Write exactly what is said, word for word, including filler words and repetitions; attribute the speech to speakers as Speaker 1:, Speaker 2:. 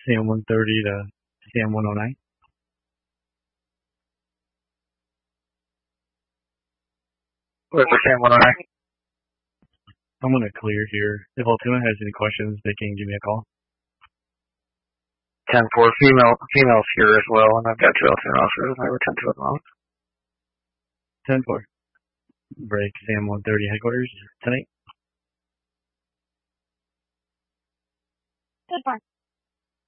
Speaker 1: Sam one thirty to Sam one oh nine.
Speaker 2: Where's the Sam one oh nine?
Speaker 1: I'm going to clear here. If Altoona has any questions, they can give me a call.
Speaker 2: ten four, female, females here as well, and I've got two Altoona officers. I return to at the moment.
Speaker 1: ten four. Break Sam one thirty headquarters tonight.
Speaker 3: ten four.